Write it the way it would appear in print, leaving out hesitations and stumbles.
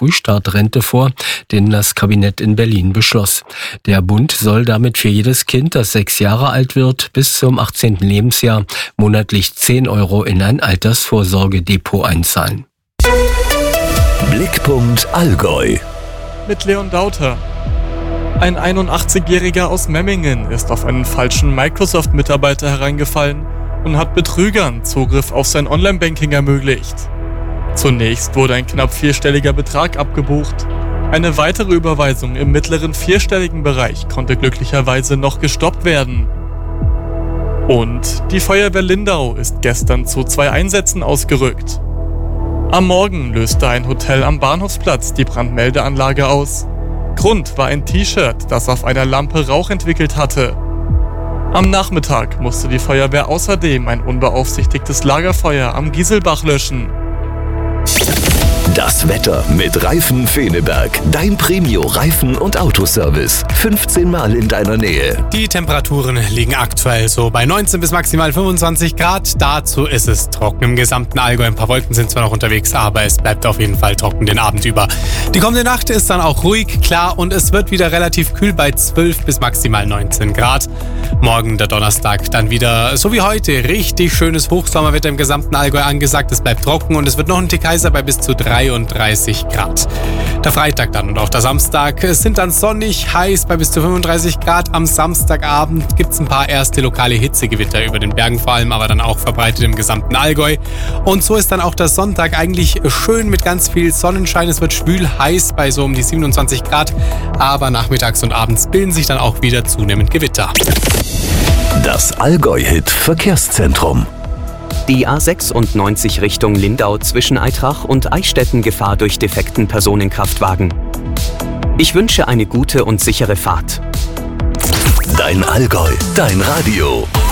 Frühstartrente vor, den das Kabinett in Berlin beschloss. Der Bund soll damit für jedes Kind, das 6 Jahre alt wird, bis zum 18. Lebensjahr monatlich 10 € in ein Altersvorsorgedepot einzahlen. Blickpunkt Allgäu. Mit Leon Dauter. Ein 81-Jähriger aus Memmingen ist auf einen falschen Microsoft-Mitarbeiter hereingefallen und hat Betrügern Zugriff auf sein Online-Banking ermöglicht. Zunächst wurde ein knapp 4-stelliger Betrag abgebucht. Eine weitere Überweisung im mittleren 4-stelligen Bereich konnte glücklicherweise noch gestoppt werden. Und die Feuerwehr Lindau ist gestern zu 2 Einsätzen ausgerückt. Am Morgen löste ein Hotel am Bahnhofsplatz die Brandmeldeanlage aus. Grund war ein T-Shirt, das auf einer Lampe Rauch entwickelt hatte. Am Nachmittag musste die Feuerwehr außerdem ein unbeaufsichtigtes Lagerfeuer am Gieselbach löschen. Das Wetter mit Reifen Feneberg. Dein Premio-Reifen- und Autoservice. 15 Mal in deiner Nähe. Die Temperaturen liegen aktuell so bei 19 bis maximal 25 Grad. Dazu ist es trocken im gesamten Allgäu. Ein paar Wolken sind zwar noch unterwegs, aber es bleibt auf jeden Fall trocken den Abend über. Die kommende Nacht ist dann auch ruhig, klar und es wird wieder relativ kühl bei 12 bis maximal 19 Grad. Morgen, der Donnerstag, dann wieder, so wie heute, richtig schönes Hochsommerwetter im gesamten Allgäu angesagt. Es bleibt trocken und es wird noch ein Tick heißer bei bis zu 33 Grad. Der Freitag dann und auch der Samstag sind dann sonnig, heiß bei bis zu 35 Grad. Am Samstagabend gibt es ein paar erste lokale Hitzegewitter über den Bergen vor allem, aber dann auch verbreitet im gesamten Allgäu. Und so ist dann auch der Sonntag eigentlich schön mit ganz viel Sonnenschein. Es wird schwül heiß bei so um die 27 Grad, aber nachmittags und abends bilden sich dann auch wieder zunehmend Gewitter. Das Allgäu-Hit Verkehrszentrum. Die A96 Richtung Lindau zwischen Aitrach und Eichstätten Gefahr durch defekten Personenkraftwagen. Ich wünsche eine gute und sichere Fahrt. Dein Allgäu, dein Radio.